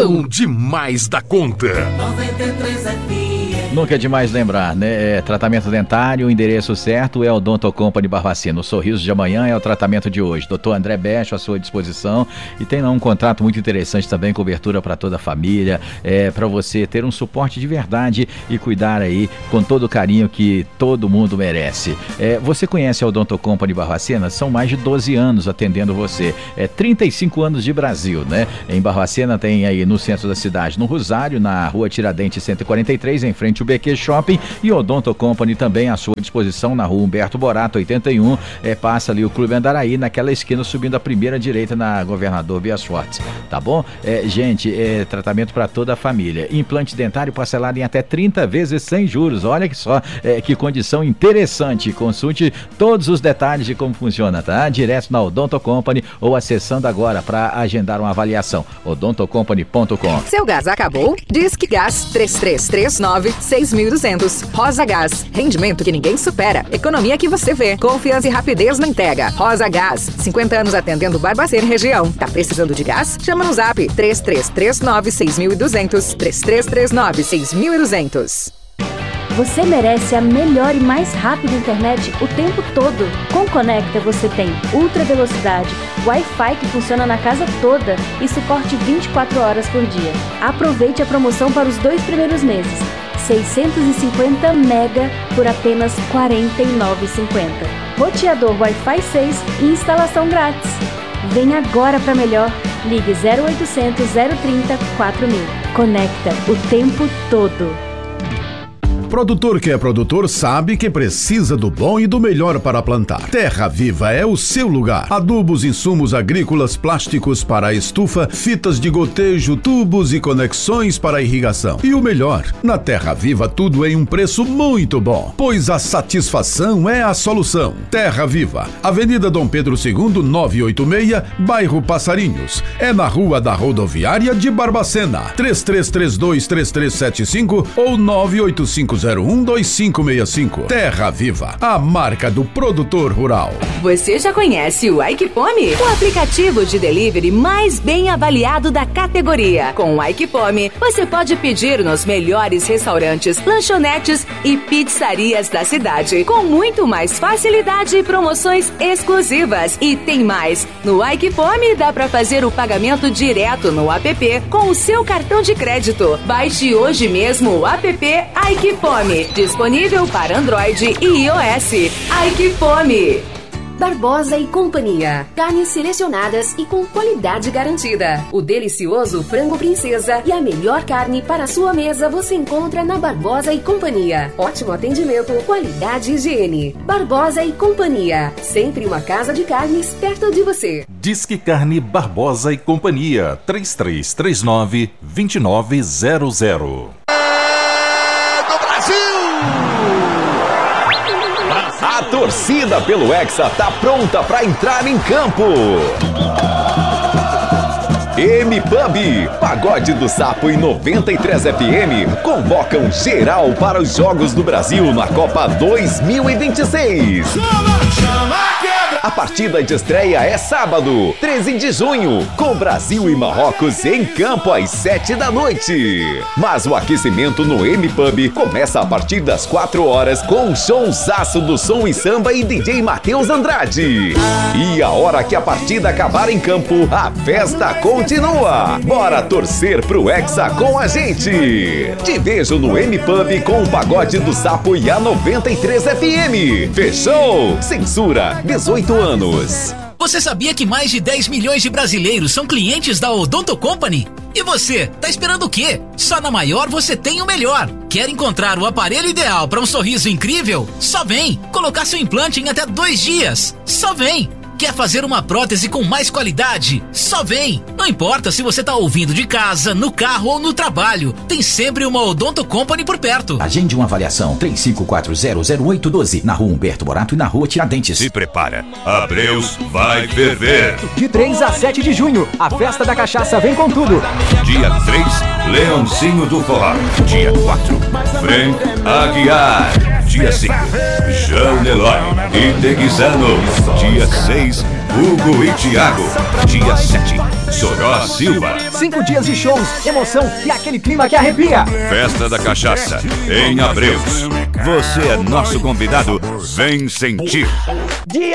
bom demais da conta. 93 FM. Nunca é demais lembrar, né? Tratamento dentário, o endereço certo é o Odonto Company Barbacena. O sorriso de amanhã é o tratamento de hoje. Dr. André Becho à sua disposição. E tem lá um contrato muito interessante também, cobertura para toda a família, para você ter um suporte de verdade e cuidar aí com todo o carinho que todo mundo merece. Você conhece a Odonto Company Barbacena? São mais de 12 anos atendendo você. 35 anos de Brasil, né? Em Barbacena tem aí no centro da cidade, no Rosário, na rua Tiradentes 143, em frente ao BQ Shopping, e Odonto Company também à sua disposição na rua Humberto Borato 81, passa ali o Clube Andaraí, naquela esquina subindo a primeira direita na Governador Vias Fortes, tá bom? Gente, tratamento para toda a família, implante dentário parcelado em até 30 vezes sem juros, olha que só, que condição interessante. Consulte todos os detalhes de como funciona, tá? Direto na Odonto Company ou acessando agora para agendar uma avaliação, odontocompany.com. Seu gás acabou? Disque Gás 3339-6200. Rosa Gás, rendimento que ninguém supera, economia que você vê, confiança e rapidez na entrega. Rosa Gás, 50 anos atendendo Barbacena e região. Tá precisando de gás? Chama no zap 3339-6200, 3339-6200. Você merece a melhor e mais rápida internet o tempo todo. Com Conecta você tem ultra velocidade, Wi-Fi que funciona na casa toda e suporte 24 horas por dia. Aproveite a promoção para os 2 primeiros meses. 650 mega por apenas R$ 49,50. Roteador Wi-Fi 6 e instalação grátis. Vem agora para melhor. Ligue 0800 030 4000. Conecta o tempo todo. Produtor que é produtor sabe que precisa do bom e do melhor para plantar. Terra Viva é o seu lugar. Adubos, insumos agrícolas, plásticos para a estufa, fitas de gotejo, tubos e conexões para a irrigação. E o melhor, na Terra Viva tudo em um preço muito bom, pois a satisfação é a solução. Terra Viva, Avenida Dom Pedro II, 986, bairro Passarinhos. É na Rua da Rodoviária de Barbacena. 3332-3375 ou 985012565. Terra Viva, a marca do produtor rural. Você já conhece o Aikipome? O aplicativo de delivery mais bem avaliado da categoria. Com o Aikipome, você pode pedir nos melhores restaurantes, lanchonetes e pizzarias da cidade, com muito mais facilidade e promoções exclusivas. E tem mais, no Aikipome dá para fazer o pagamento direto no app com o seu cartão de crédito. Baixe hoje mesmo o app Aikipome. Disponível para Android e iOS. Aikipome. Barbosa e Companhia. Carnes selecionadas e com qualidade garantida. O delicioso frango princesa e a melhor carne para a sua mesa você encontra na Barbosa e Companhia. Ótimo atendimento, qualidade e higiene. Barbosa e Companhia. Sempre uma casa de carnes perto de você. Disque Carne Barbosa e Companhia. 3339-2900. A torcida pelo Hexa tá pronta para entrar em campo. M-Pub, Pagode do Sapo e 93 FM convocam geral para os Jogos do Brasil na Copa 2026. A partida de estreia é sábado, 13 de junho, com Brasil e Marrocos em campo às 7 da noite. Mas o aquecimento no M-Pub começa a partir das 4 horas com um showzaço do Som e Samba e DJ Matheus Andrade. E a hora que a partida acabar em campo, a festa continua. Bora torcer pro Hexa com a gente. Te vejo no M-Pub com o Pagode do Sapo e a 93 FM. Fechou? Censura 18 anos. Você sabia que mais de 10 milhões de brasileiros são clientes da Odonto Company? E você, tá esperando o quê? Só na Maior você tem o melhor. Quer encontrar o aparelho ideal para um sorriso incrível? Só vem! Colocar seu implante em até 2 dias? Só vem! Quer fazer uma prótese com mais qualidade? Só vem! Não importa se você tá ouvindo de casa, no carro ou no trabalho, tem sempre uma Odonto Company por perto. Agende uma avaliação 35400812 na Rua Humberto Borato e na Rua Tiradentes. Se prepara, Abreus vai ferver. De 3 a 7 de junho, a festa da cachaça vem com tudo. Dia 3, Leãozinho do Forró. Dia 4, Frank Aguiar. Dia 5, João Nelói e Teguizano. Dia 6, Hugo e Thiago. Dia 7, Soró Silva. 5 dias de shows, emoção e aquele clima que arrepia. Festa da Cachaça, em Abreus. Você é nosso convidado, vem sentir.